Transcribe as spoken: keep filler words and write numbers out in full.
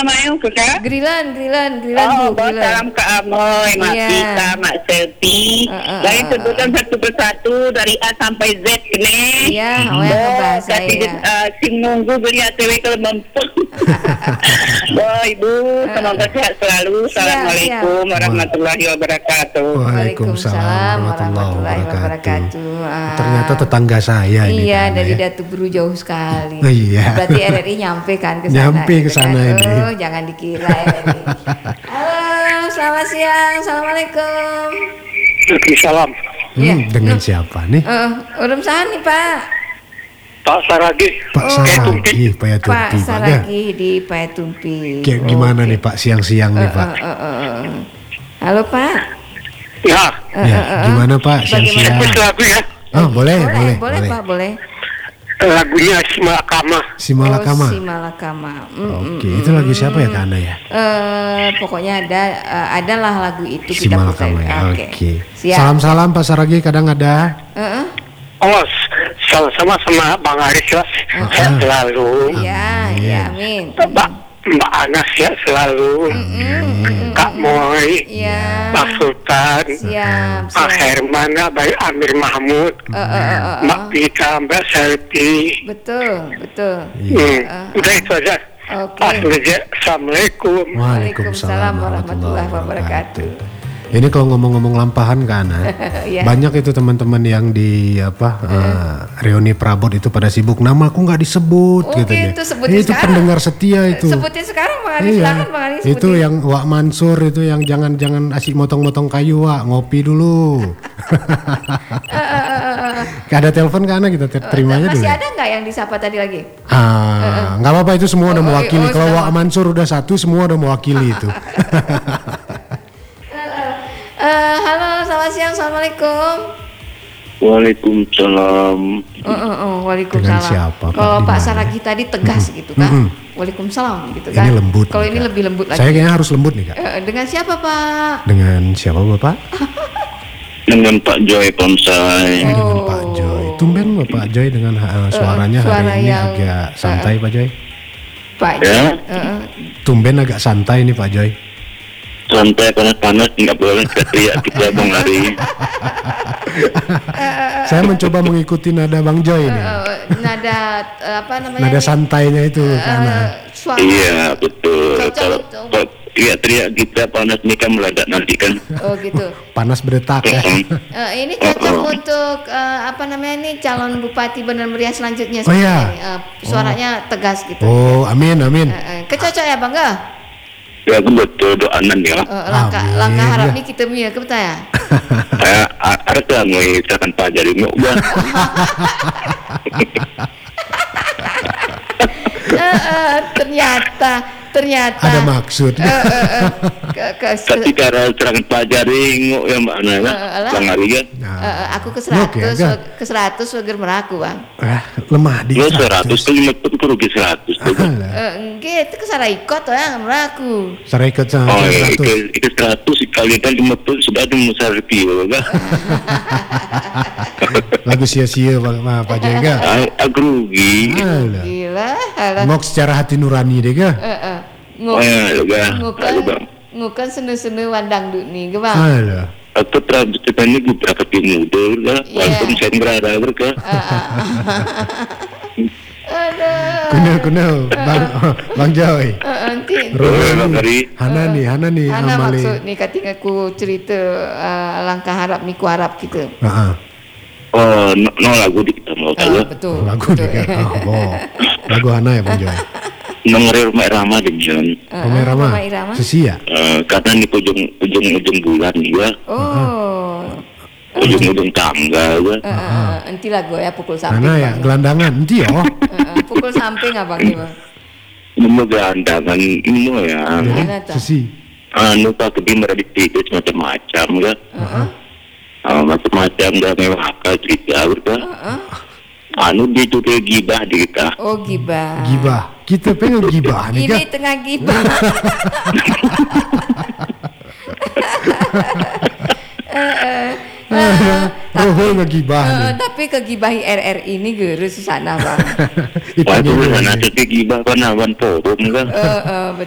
namanya Kak? Grilan, Grilan, Grilan Oh, Bu, bawa Grilan. salam ke Amoy, Mak Iya. Pita, Mak Selvi. Uh, uh, Dari uh, sebutan satu persatu dari A sampai Z ini. Iya, awak yang ngebahas kasih saya. uh, sim nunggu beli A T W kalau mampu. Oh, Ibu, semoga sehat selalu. Siap, Assalamualaikum warahmatullahi wabarakatuh. Waalaikumsalam warahmatullahi wabarakatuh. Ah. Ternyata tetangga saya ini. Iya, kan, dari ya. Datu Buru jauh sekali. Oh, iya. Berarti R R I nyampe kan ke sana. Nyampe ke gitu kan. sana ini. Oh, jangan dikira R R I. Halo, selamat siang. Assalamualaikum. Waalaikumsalam. Hmm, Iya. dengan Nuh. siapa nih? Eh, urum saha nih, Pak? Pak Saragi. Pak Oh. Saragi, Pak Pak Yatumpi, Pak. Ya. Saragi di Payatumpi. Kayak gimana Oke. nih Pak siang-siang nih Eh, Pak? eh, eh, eh, eh. Halo, Pak. Ya, Eh, Ya, eh, eh. gimana Pak Bagaimana? siang-siang? request lagu ya. Oh, boleh, boleh, boleh, boleh, Pak, boleh. Lagunya si Malakama. Si Malakama. Oh, si Malakama. Mm, Oke, mm, itu mm, lagu siapa ya mm. Kak Ana ya? Eh, pokoknya ada eh, adalah lagu itu Si kita Malakama putar. ya. Oke. Oke. Siap. Salam-salam Pak Saragi kadang ada. Eh, eh. Oh, sama-sama sama Bang Aris ya. Saya selalu. Iya, iya, amin. Mbak Mbak Anas ya selalu. Kak Moy. Iya. Pak Sultan. Siap, Pak siap. Herman, Abang Amir Mahmud. Eh, eh, eh, eh, Mbak eh. Pita, Mbak Selvi. Betul, betul. Iya. Hmm, udah itu aja. Oke. Pak Suja, Assalamualaikum. Waalaikumsalam warahmatullahi wabarakatuh. Ini kalau ngomong-ngomong lampahan Kak Ana, Iya. banyak itu teman-teman yang di apa eh, reuni Prabot itu pada sibuk, nama aku nggak disebut Oh, gitu gitu, ya. sebutin Itu sekarang. pendengar setia itu. Sebutin sekarang Bang Adi, Iya, silakan Bang Adi itu sebutin. yang Wak Mansur itu yang jangan-jangan asik motong-motong kayu Wak, ngopi dulu. Gak ada telepon Kak Ana, kita ter- terima aja dulu. Masih ada nggak yang disapa tadi lagi? Ah, nggak apa-apa itu semua udah Oh, oh, mewakili. oh, Kalau sudah Wak Mansur udah satu, semua udah mewakili itu. Eh, halo, selamat siang, assalamualaikum. Waalaikumsalam. Oh, oh, oh, waalaikumsalam. Dengan siapa, Pak? Kalau Di Pak mana? Saragi tadi tegas gitu kan? Mm-mm. Waalaikumsalam gitu kan? Ini lembut. Kalau nih, ini Kak. lebih lembut lagi. Saya kayaknya harus lembut nih Kak. Eh, dengan siapa Pak? Dengan siapa Bapak? Dengan Pak Joy Ponsai. Ini dengan Pak Joy. Tumben Bapak Joy dengan uh, suaranya Oh. suara hari ini yang- agak santai Pak Joy. Pak. Ya. Eh, eh. Tumben agak santai nih Pak Joy. Santai panas-panas nggak boleh teriak kita Bang Ari. Saya mencoba mengikuti nada Bang Joy nih. Eh, nada eh, apa namanya? Nada nih? santainya itu Eh, karena suara. Iya betul. Cocok Kalau itu. kalau teriak-teriak kita panas ini kan meledak nanti kan. Oh gitu. panas berdetak ya. Eh, ini cocok untuk eh, apa namanya nih calon bupati Bandar Meriah selanjutnya. Oh, iya. seperti ini. Eh, suaranya tegas gitu. Oh, amin amin. Eh, eh, kecocok ya Bangga? Ya aku betul doanan ya. Eh, langkah Amin. langkah harap nih kita mia ke ya. Saya ada mau misalkan pajari mau udah. Eh, eh, ternyata ternyata Ada maksud. Eh, eh, eh, ke, ke, Tapi cara serangan pajari ngok yang mana ya? Eh, alah. Bang Ari kan. Nah, eh, eh, aku ke Oke, seratus agak. ke seratus seger meraku bang. ah, lemah di Lo seratus ke lima puluh itu rugi seratus. Alah, Eh, enggak itu ke ikut tuh ya meraku. saya ikut sama Oh, iya, seratus. itu itu seratus kali kan lima puluh sudah ada besar review kan? Lagu sia-sia Pak, Pak Pak Joy kan. Ah, Aku rugi. Alah. Gila, alah. Ngok secara hati nurani deh kan. Eh, eh. Oh, Nguk, ya, juga. ngukan, Ayo, Bang. ngukan senu-senu wandang duk nih, ke bang. Alah. Aku terus ceritanya gue berapa muda kan? Iya. Walaupun saya berada kan? Aduh. Kunil kunil Bang Bang Joy. Eh, nanti. Oh, Bang Ari. Hana nih, Hana nih Hana amali. maksud nih ketika aku cerita eh, langkah harap niku harap gitu. Heeh. Oh, no, no lagu di kita mau Ah, tahu. betul. Lagu betul. nih kan. Oh, oh. Lagu Hana ya Bang Joy. Nongre rumah Rama di John. Eh, Roma eh, Rama. Roma Irama. Sesia. Eh, karena di ujung ujung ujung bulan juga, Oh. ujung ujung tangga ya. Eh, eh, eh, nanti lah gue ya pukul samping. Hana ya Bang. gelandangan. Enti ya. Oh. Eh, eh, pukul samping abang nih bang. Ini gelandangan ini ya. Mana tuh? Sesi. Anu pak di meredit macam-macam kan. Heeh. Ah, macam-macam dah mewah cerita kan. Heeh. Anu di itu dia gibah di kita. Oh gibah. Gibah. Kita pengen gibah nih kan. Ini tengah gibah. Eh, eh, eh, Oh, ngegibah nih. eh, tapi kegibahi R R ini guru susana bang. Itu Wah itu dia. sana tapi gibah kan awan forum kan. Eh, eh,